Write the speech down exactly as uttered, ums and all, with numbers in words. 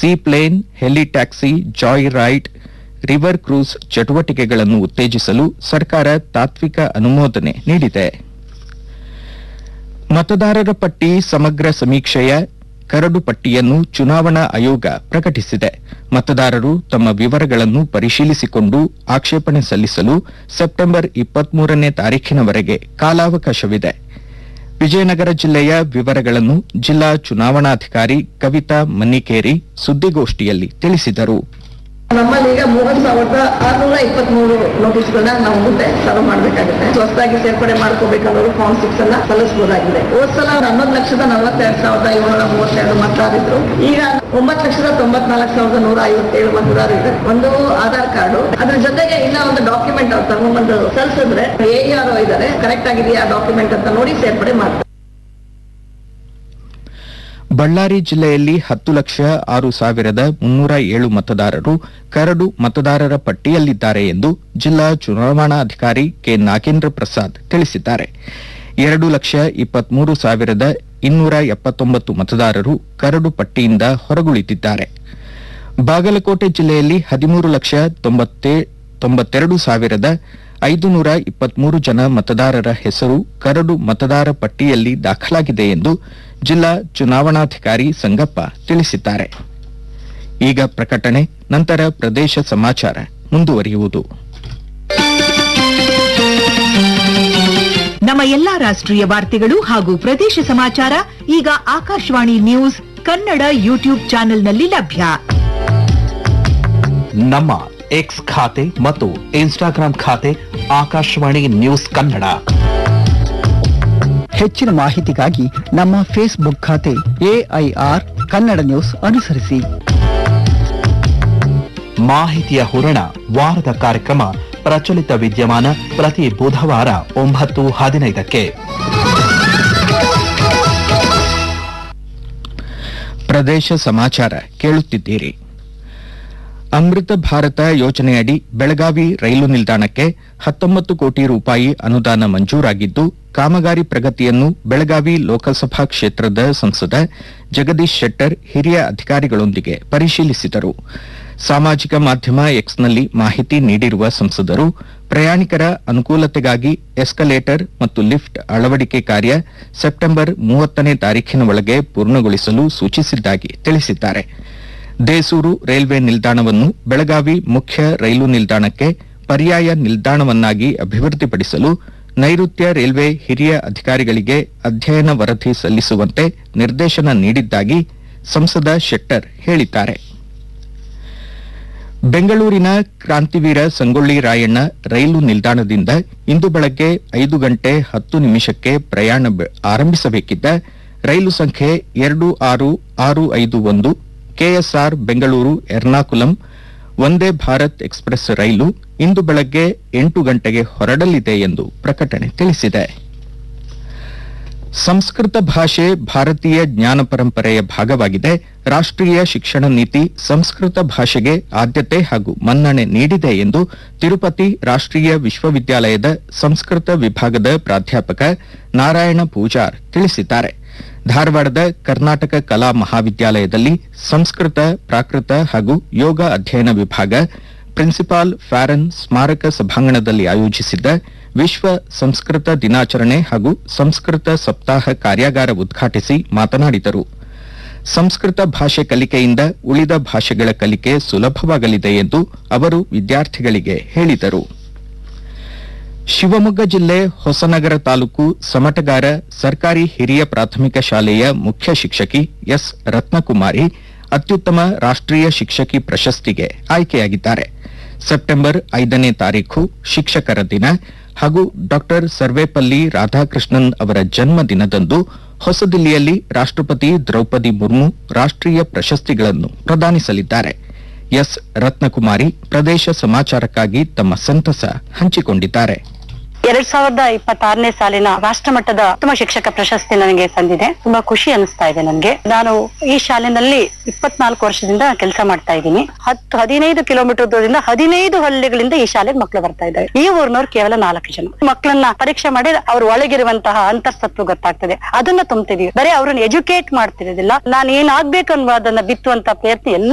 Sea plane, heli taxi, Joy ride, river cruise ಚಟುವಟಿಕೆಗಳನ್ನು ಉತ್ತೇಜಿಸಲು ಸರ್ಕಾರ ತಾತ್ವಿಕ ಅನುಮೋದನೆ ನೀಡಿದೆ. ಮತದಾರರ ಪಟ್ಟಿ ಸಮಗ್ರ ಸಮೀಕ್ಷೆಯ ಕರಡು ಪಟ್ಟಿಯನ್ನು ಚುನಾವಣಾ ಆಯೋಗ ಪ್ರಕಟಿಸಿದೆ. ಮತದಾರರು ತಮ್ಮ ವಿವರಗಳನ್ನು ಪರಿಶೀಲಿಸಿಕೊಂಡು ಆಕ್ಷೇಪಣೆ ಸಲ್ಲಿಸಲು ಸೆಪ್ಟೆಂಬರ್ ಇಪ್ಪತ್ಮೂರನೇ ತಾರೀಖಿನವರೆಗೆ ಕಾಲಾವಕಾಶವಿದೆ. ವಿಜಯನಗರ ಜಿಲ್ಲೆಯ ವಿವರಗಳನ್ನು ಜಿಲ್ಲಾ ಚುನಾವಣಾಧಿಕಾರಿ ಕವಿತಾ ಮನ್ನಿಕೇರಿ ಸುದ್ದಿಗೋಷ್ಠಿಯಲ್ಲಿ ತಿಳಿಸಿದರು. ನಮ್ಮಲ್ಲಿ ಈಗ ಮೂವತ್ ಸಾವಿರದ ಆರ್ನೂರ ಇಪ್ಪತ್ತ್ ಮೂರು ನೋಟಿಸ್ಗಳನ್ನ ನಾವು ಮುಂದೆ ಸರ್ವ್ ಮಾಡಬೇಕಾಗುತ್ತೆ. ಹೊಸದಾಗಿ ಸೇರ್ಪಡೆ ಮಾಡ್ಕೋಬೇಕನ್ನೋರು ಫಾರ್ಮ್ ಸಿಕ್ಸ್ ಅನ್ನ ಸಲ್ಲಿಸಬಹುದಾಗಿದೆ. ಹೋದ ಸಲ ಹನ್ನೊಂದು ಲಕ್ಷದ ನಲವತ್ತೆರಡು ಸಾವಿರದ ಏಳ್ನೂರ ಮೂವತ್ತೆರಡು ಮತದಾರರಿದ್ರು. ಈಗ ಒಂಬತ್ತು ಲಕ್ಷದ ತೊಂಬತ್ನಾಲ್ಕು ಸಾವಿರದ ನೂರ ಐವತ್ತೇಳು ಮತದಾರರು ಇದ್ದಾರೆ. ಒಂದು ಆಧಾರ್ ಕಾರ್ಡು, ಅದ್ರ ಜೊತೆಗೆ ಇನ್ನ ಒಂದು ಡಾಕ್ಯುಮೆಂಟ್ ಅವ್ರು ತಗೊಂಡ್ಬಂದು ಸಲ್ಲಿಸಿದ್ರೆ ಎ ಆರ್ ಒ ಇದ್ದಾರೆ, ಕರೆಕ್ಟ್ ಆಗಿದೆಯಾ ಡಾಕ್ಯುಮೆಂಟ್ ಅಂತ ನೋಡಿ ಸೇರ್ಪಡೆ ಮಾಡ್ತಾರೆ. ಬಳ್ಳಾರಿ ಜಿಲ್ಲೆಯಲ್ಲಿ ಹತ್ತು ಲಕ್ಷ ಆರು ಸಾವಿರದ ಮುನ್ನೂರ ಏಳು ಮತದಾರರು ಕರಡು ಮತದಾರರ ಪಟ್ಟಿಯಲ್ಲಿದ್ದಾರೆ ಎಂದು ಜಿಲ್ಲಾ ಚುನಾವಣಾಧಿಕಾರಿ ಕೆ ನಾಗೇಂದ್ರ ಪ್ರಸಾದ್ ತಿಳಿಸಿದ್ದಾರೆ. ಎರಡು ಲಕ್ಷ ಇಪ್ಪತ್ಮೂರು ಸಾವಿರದ ಇನ್ನೂರ ಎಪ್ಪತ್ತೊಂಬತ್ತು ಮತದಾರರು ಕರಡು ಪಟ್ಟಿಯಿಂದ ಹೊರಗುಳಿದಿದ್ದಾರೆ. ಬಾಗಲಕೋಟೆ ಜಿಲ್ಲೆಯಲ್ಲಿ ಹದಿಮೂರು ಲಕ್ಷ ತೊಂಬತ್ತೆರಡು ಸಾವಿರದ ಐದುನೂರ ಇಪ್ಪತ್ಮೂರು ಜನ ಮತದಾರರ ಹೆಸರು ಕರಡು ಮತದಾರ ಪಟ್ಟಿಯಲ್ಲಿ ದಾಖಲಾಗಿದೆ ಎಂದು ಜಿಲ್ಲಾ ಚುನಾವಣಾಧಿಕಾರಿ ಸಂಗಪ್ಪ ತಿಳಿಸಿದ್ದಾರೆ. ಈಗ ಪ್ರಕಟಣೆ, ನಂತರ ಪ್ರದೇಶ ಸಮಾಚಾರ ಮುಂದುವರಿಯುವುದು. ನಮ್ಮ ಎಲ್ಲಾ ರಾಷ್ಟ್ರೀಯ ವಾರ್ತೆಗಳು ಹಾಗೂ ಪ್ರದೇಶ ಸಮಾಚಾರ ಈಗ ಆಕಾಶವಾಣಿ ನ್ಯೂಸ್ ಕನ್ನಡ ಯೂಟ್ಯೂಬ್ ಚಾನೆಲ್ನಲ್ಲಿ ಲಭ್ಯ. ನಮ್ಮ ಎಕ್ಸ್ ಖಾತೆ ಮತ್ತು ಇನ್ಸ್ಟಾಗ್ರಾಂ ಖಾತೆ ಆಕಾಶವಾಣಿ ನ್ಯೂಸ್ ಕನ್ನಡ. ಹೆಚ್ಚಿನ ಮಾಹಿತಿಗಾಗಿ ನಮ್ಮ ಫೇಸ್ಬುಕ್ ಖಾತೆ ಎಐಆರ್ ಕನ್ನಡ ನ್ಯೂಸ್ ಅನುಸರಿಸಿ. ಮಾಹಿತಿಯ ಹೂರಣ ವಾರದ ಕಾರ್ಯಕ್ರಮ ಪ್ರಚಲಿತ ವಿದ್ಯಮಾನ ಪ್ರತಿ ಬುಧವಾರ ಒಂಬತ್ತು ಹದಿನೈದಕ್ಕೆ. ಪ್ರದೇಶ ಸಮಾಚಾರ ಕೇಳುತ್ತಿದ್ದೀರಿ. ಅಮೃತ ಭಾರತ ಯೋಜನೆಯಡಿ ಬೆಳಗಾವಿ ರೈಲು ನಿಲ್ದಾಣಕ್ಕೆ ಹತ್ತೊಂಬತ್ತು ಕೋಟಿ ರೂಪಾಯಿ ಅನುದಾನ ಮಂಜೂರಾಗಿದ್ದು, ಕಾಮಗಾರಿ ಪ್ರಗತಿಯನ್ನು ಬೆಳಗಾವಿ ಲೋಕಸಭಾ ಕ್ಷೇತ್ರದ ಸಂಸದ ಜಗದೀಶ್ ಶೆಟ್ಟರ್ ಹಿರಿಯ ಅಧಿಕಾರಿಗಳೊಂದಿಗೆ ಪರಿಶೀಲಿಸಿದರು. ಸಾಮಾಜಿಕ ಮಾಧ್ಯಮ ಎಕ್ಸ್ನಲ್ಲಿ ಮಾಹಿತಿ ನೀಡಿರುವ ಸಂಸದರು ಪ್ರಯಾಣಿಕರ ಅನುಕೂಲತೆಗಾಗಿ ಎಸ್ಕಲೇಟರ್ ಮತ್ತು ಲಿಫ್ಟ್ ಅಳವಡಿಕೆ ಕಾರ್ಯ ಸೆಪ್ಟೆಂಬರ್ ಮೂವತ್ತನೇ ತಾರೀಖಿನ ಒಳಗೆ ಪೂರ್ಣಗೊಳಿಸಲು ಸೂಚಿಸಿದ್ದಾಗಿ ತಿಳಿಸಿದ್ದಾರೆ. ದೇಸೂರು ರೈಲ್ವೆ ನಿಲ್ದಾಣವನ್ನು ಬೆಳಗಾವಿ ಮುಖ್ಯ ರೈಲು ನಿಲ್ದಾಣಕ್ಕೆ ಪರ್ಯಾಯ ನಿಲ್ದಾಣವನ್ನಾಗಿ ಅಭಿವೃದ್ಧಿಪಡಿಸಲು ನೈಋತ್ಯ ರೈಲ್ವೆ ಹಿರಿಯ ಅಧಿಕಾರಿಗಳಿಗೆ ಅಧ್ಯಯನ ವರದಿ ಸಲ್ಲಿಸುವಂತೆ ನಿರ್ದೇಶನ ನೀಡಿದ್ದಾಗಿ ಸಂಸದ ಶೆಟ್ಟರ್ ಹೇಳಿದ್ದಾರೆ. ಬೆಂಗಳೂರಿನ ಕ್ರಾಂತಿವೀರ ಸಂಗೊಳ್ಳಿ ರಾಯಣ್ಣ ರೈಲು ನಿಲ್ದಾಣದಿಂದ ಇಂದು ಬೆಳಗ್ಗೆ ಐದು ಗಂಟೆ ಹತ್ತು ನಿಮಿಷಕ್ಕೆ ಪ್ರಯಾಣ ಆರಂಭಿಸಬೇಕಿದ್ದ ರೈಲು ಸಂಖ್ಯೆ ಎರಡು ಆರು ಆರು ಐದು ಒಂದು ಕೆಎಸ್ಆರ್ ಬೆಂಗಳೂರು ಎರ್ನಾಕುಲಂ ವಂದೇ ಭಾರತ್ ಎಕ್ಸ್ಪ್ರೆಸ್ ರೈಲು ಇಂದು ಬೆಳಗ್ಗೆ ಎಂಟು ಗಂಟೆಗೆ ಹೊರಡಲಿದೆ ಎಂದು ಪ್ರಕಟಣೆ ತಿಳಿಸಿದೆ. ಸಂಸ್ಕೃತ ಭಾಷೆ ಭಾರತೀಯ ಜ್ಞಾನ ಪರಂಪರೆಯ ಭಾಗವಾಗಿದೆ. ರಾಷ್ಟ್ರೀಯ ಶಿಕ್ಷಣ ನೀತಿ ಸಂಸ್ಕೃತ ಭಾಷೆಗೆ ಆದ್ಯತೆ ಹಾಗೂ ಮನ್ನಣೆ ನೀಡಿದೆ ಎಂದು ತಿರುಪತಿ ರಾಷ್ಟ್ರೀಯ ವಿಶ್ವವಿದ್ಯಾಲಯದ ಸಂಸ್ಕೃತ ವಿಭಾಗದ ಪ್ರಾಧ್ಯಾಪಕ ನಾರಾಯಣ ಪೂಜಾರ್ ತಿಳಿಸಿದ್ದಾರೆ. ಧಾರವಾಡದ ಕರ್ನಾಟಕ ಕಲಾ ಮಹಾವಿದ್ಯಾಲಯದಲ್ಲಿ ಸಂಸ್ಕೃತ, ಪ್ರಾಕೃತ ಹಾಗೂ ಯೋಗ ಅಧ್ಯಯನ ವಿಭಾಗ ಪ್ರಿನ್ಸಿಪಾಲ್ ಫ್ಯಾರನ್ ಸ್ಮಾರಕ ಸಭಾಂಗಣದಲ್ಲಿ ಆಯೋಜಿಸಿದ್ದ ವಿಶ್ವ ಸಂಸ್ಕೃತ ದಿನಾಚರಣೆ ಹಾಗೂ ಸಂಸ್ಕೃತ ಸಪ್ತಾಹ ಕಾರ್ಯಾಗಾರ ಉದ್ಘಾಟಿಸಿ ಮಾತನಾಡಿದರು. ಸಂಸ್ಕೃತ ಭಾಷೆ ಕಲಿಕೆಯಿಂದ ಉಳಿದ ಭಾಷೆಗಳ ಕಲಿಕೆ ಸುಲಭವಾಗಲಿದೆ ಎಂದು ಅವರು ವಿದ್ಯಾರ್ಥಿಗಳಿಗೆ ಹೇಳಿದರು. ಶಿವಮೊಗ್ಗ ಜಿಲ್ಲೆ ಹೊಸನಗರ ತಾಲೂಕು ಸಮಟಗಾರ ಸರ್ಕಾರಿ ಹಿರಿಯ ಪ್ರಾಥಮಿಕ ಶಾಲೆಯ ಮುಖ್ಯ ಶಿಕ್ಷಕಿ ಎಸ್ ರತ್ನಕುಮಾರಿ ಅತ್ಯುತ್ತಮ ರಾಷ್ಟ್ರೀಯ ಶಿಕ್ಷಕಿ ಪ್ರಶಸ್ತಿಗೆ ಆಯ್ಕೆಯಾಗಿದ್ದಾರೆ. ಸೆಪ್ಟೆಂಬರ್ ಐದನೇ ತಾರೀಖು ಶಿಕ್ಷಕರ ದಿನ ಹಾಗೂ ಡಾಕ್ಟರ್ ಸರ್ವೇಪಲ್ಲಿ ರಾಧಾಕೃಷ್ಣನ್ ಅವರ ಜನ್ಮ ದಿನದಂದು ಹೊಸದಿಲ್ಲಿಯಲ್ಲಿ ರಾಷ್ಟ್ರಪತಿ ದ್ರೌಪದಿ ಮುರ್ಮು ರಾಷ್ಟ್ರೀಯ ಪ್ರಶಸ್ತಿಗಳನ್ನು ಪ್ರದಾನಿಸಲಿದ್ದಾರೆ. ಎಸ್ ರತ್ನಕುಮಾರಿ ಪ್ರದೇಶ ಸಮಾಚಾರಕ್ಕಾಗಿ ತಮ್ಮ ಸಂತಸ ಹಂಚಿಕೊಂಡಿದ್ದಾರೆ. ಎರಡ್ ಸಾವಿರದ ಇಪ್ಪತ್ತಾರನೇ ಸಾಲಿನ ರಾಷ್ಟ್ರಮಟ್ಟದ ಉತ್ತಮ ಶಿಕ್ಷಕ ಪ್ರಶಸ್ತಿ ನನಗೆ ಸಂದಿದೆ. ತುಂಬಾ ಖುಷಿ ಅನಿಸ್ತಾ ಇದೆ ನನಗೆ. ನಾನು ಈ ಶಾಲೆನಲ್ಲಿ ಇಪ್ಪತ್ನಾಲ್ಕು ವರ್ಷದಿಂದ ಕೆಲಸ ಮಾಡ್ತಾ ಇದ್ದೀನಿ. ಹತ್ತು ಹದಿನೈದು ಕಿಲೋಮೀಟರ್ ದೂರದಿಂದ ಹದಿನೈದು ಹಳ್ಳಿಗಳಿಂದ ಈ ಶಾಲೆಗೆ ಮಕ್ಕಳು ಬರ್ತಾ ಇದ್ದಾರೆ. ಈ ಊರಿನವ್ರು ಕೇವಲ ನಾಲ್ಕು ಜನ. ಮಕ್ಕಳನ್ನ ಪರೀಕ್ಷೆ ಮಾಡಿ ಅವ್ರ ಒಳಗಿರುವಂತಹ ಅಂತಸ್ತತ್ವ ಗೊತ್ತಾಗ್ತದೆ, ಅದನ್ನ ತುಂಬ್ತಿದೀವಿ. ಬರೀ ಅವ್ರನ್ನ ಎಜುಕೇಟ್ ಮಾಡ್ತಿರೋದಿಲ್ಲ. ನಾನು ಏನಾಗ್ಬೇಕು ಅನ್ನೋದನ್ನ ಬಿತ್ತುವಂತ ಪ್ರಯತ್ನ ಎಲ್ಲ